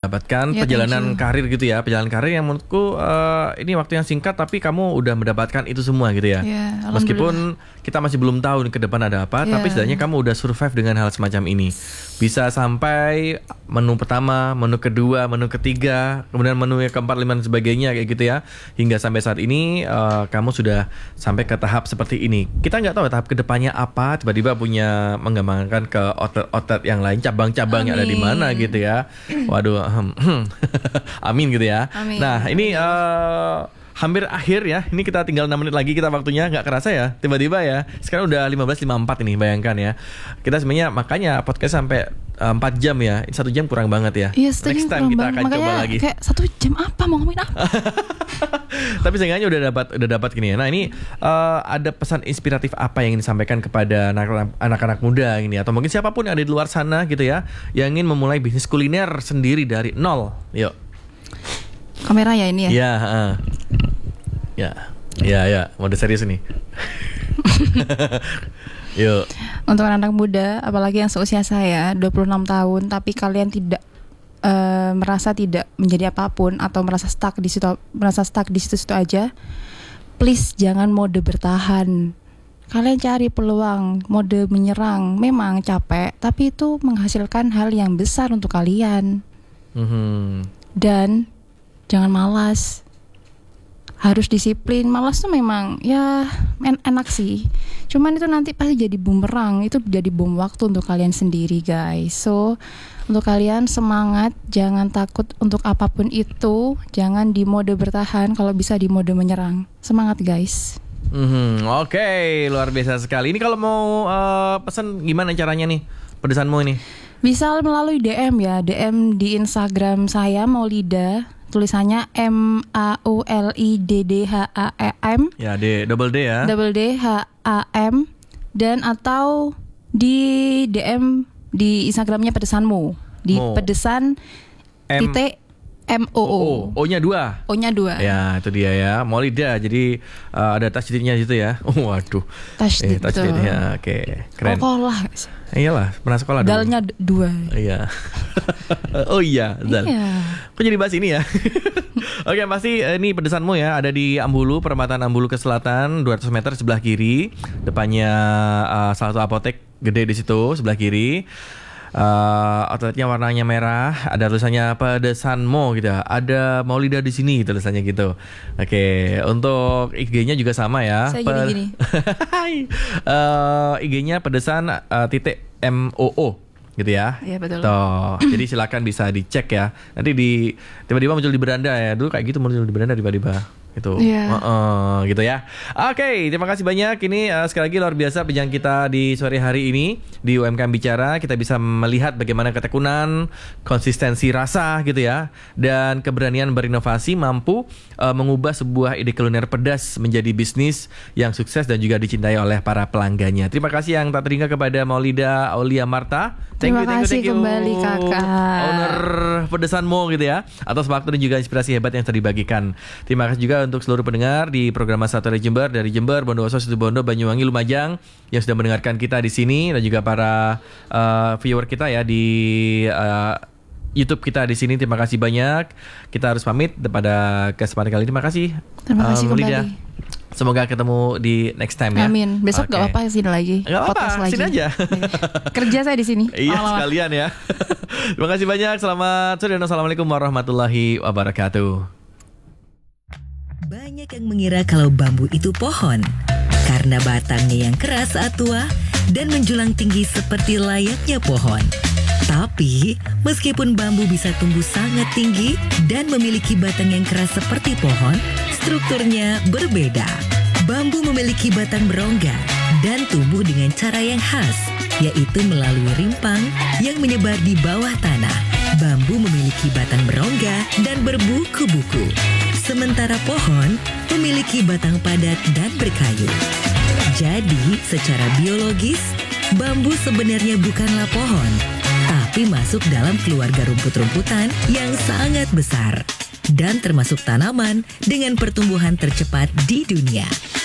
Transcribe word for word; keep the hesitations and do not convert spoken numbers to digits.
dapatkan, yeah, perjalanan karir gitu ya, perjalanan karir yang menurutku uh, ini waktu yang singkat tapi kamu udah mendapatkan itu semua gitu ya. Yeah, meskipun kita masih belum tahu ke depan ada apa, yeah. tapi setidaknya kamu udah survive dengan hal semacam ini. Bisa sampai menu pertama, menu kedua, menu ketiga, kemudian menu yang keempat, lima dan sebagainya kayak gitu ya. Hingga sampai saat ini uh, kamu sudah sampai ke tahap seperti ini. Kita nggak tahu tahap kedepannya apa, tiba-tiba punya mengembangkan ke otot-otot yang lain, cabang-cabang yang ada di mana gitu ya. Waduh, amin gitu ya. Amin. Nah ini uh, hampir akhir ya. Ini kita tinggal enam menit lagi kita waktunya, nggak kerasa ya. Tiba-tiba ya. Sekarang udah lima belas lima puluh empat ini, bayangkan ya. Kita sebenarnya makanya podcast sampai uh, empat jam ya. Satu jam kurang banget ya. Iya, next time kita akan makanya coba lagi. Kayak satu jam apa mau ngomongin apa? Tapi seenggaknya udah dapat udah dapat gini ya. Nah ini uh, ada pesan inspiratif apa yang ingin disampaikan kepada anak- anak-anak muda ini, atau mungkin siapapun yang ada di luar sana gitu ya, yang ingin memulai bisnis kuliner sendiri dari nol. Yuk. Kamera ya ini ya. Ya. Uh. Ya, ya, ya, mode serius nih. Yuk. Untuk anak-anak muda, apalagi yang seusia saya, dua puluh enam tahun, tapi kalian tidak uh, merasa tidak menjadi apapun atau merasa stuck di situ, merasa stuck di situ-situ aja. Please jangan mode bertahan. Kalian cari peluang, mode menyerang. Memang capek, tapi itu menghasilkan hal yang besar untuk kalian. Mm-hmm. Dan jangan malas. Harus disiplin. Malas tuh memang ya en- enak sih. Cuman itu nanti pasti jadi bumerang. Itu jadi bom waktu untuk kalian sendiri guys. So untuk kalian semangat. Jangan takut untuk apapun itu. Jangan di mode bertahan. Kalau bisa di mode menyerang. Semangat guys. Mm-hmm. Oke, okay, luar biasa sekali. Ini kalau mau uh, pesan gimana caranya nih pedesanmu ini? Bisa melalui D M ya. D M di Instagram saya Maulida. Tulisannya M A U L I D D H A E M. Ya, D double D ya. Double D H A M. Dan atau di D M di Instagramnya Pedesanmu. Di Mo. Pedesan M- titik M O O. O nya dua. O-nya dua. Ya, itu dia ya. Maulida. Jadi uh, ada touch titiknya gitu ya. Oh, waduh. Touch eh, titik. touch titiknya. Oke, okay. Keren. Sekolah. Iyalah, pernah sekolah dulu. Dalnya d- dua. Iya. Oh iya, Dal. Iya. Kok jadi bahas ini ya? Oke, pasti ini pedesanmu ya. Ada di Ambulu, perempatan Ambulu ke selatan, dua ratus meter sebelah kiri. Depannya uh, salah satu apotek gede di situ, sebelah kiri. Uh, outletnya warnanya merah, ada tulisannya Pedesanmu gitu. Ada Maulida di sini tulisannya gitu. Oke, untuk I G-nya juga sama ya. Saya Pe- gini-gini. uh, I G-nya Pedesan uh, titik M O O gitu ya. Iya betul. Tuh, jadi silakan bisa dicek ya. Nanti di tiba-tiba muncul di beranda ya. Dulu kayak gitu muncul di beranda tiba-tiba. Gitu. Yeah. Uh-uh, gitu ya. Oke, okay, terima kasih banyak. Ini uh, sekali lagi luar biasa perbincangan kita di sore hari ini di U M K M Bicara. Kita bisa melihat bagaimana ketekunan, konsistensi rasa gitu ya, dan keberanian berinovasi mampu uh, mengubah sebuah ide kuliner pedas menjadi bisnis yang sukses dan juga dicintai oleh para pelanggannya. Terima kasih yang tak terhingga kepada Maulida Aulia Marta. Thank Terima you, thank you, kasih thank you. kembali kakak. Owner Pedesanmu gitu ya, atas waktu dan juga inspirasi hebat yang telah dibagikan. Terima kasih juga untuk seluruh pendengar di program Satu dari Jember, dari Jember, Bondowoso, Situbondo, Banyuwangi, Lumajang yang sudah mendengarkan kita di sini, dan juga para uh, viewer kita ya di uh, YouTube kita di sini. Terima kasih banyak. Kita harus pamit pada kesempatan kali ini. Terima kasih. Terima kasih um, kembali. Lidia. Semoga ketemu di next time ya. Amin. Besok okay. gak apa-apa sini lagi. Gak apa-apa, Podcast lagi. sini aja. Kerja saya di sini. Iya, Lama-lama. sekalian ya. Terima kasih banyak. Selamat sore dan assalamualaikum warahmatullahi wabarakatuh. Banyak yang mengira kalau bambu itu pohon karena batangnya yang keras saat tua dan menjulang tinggi seperti layaknya pohon. Tapi, meskipun bambu bisa tumbuh sangat tinggi dan memiliki batang yang keras seperti pohon, strukturnya berbeda. Bambu memiliki batang berongga dan tumbuh dengan cara yang khas, yaitu melalui rimpang yang menyebar di bawah tanah. Bambu memiliki batang berongga dan berbuku-buku. Sementara pohon memiliki batang padat dan berkayu. Jadi, secara biologis, bambu sebenarnya bukanlah pohon, tapi masuk dalam keluarga rumput-rumputan yang sangat besar dan termasuk tanaman dengan pertumbuhan tercepat di dunia.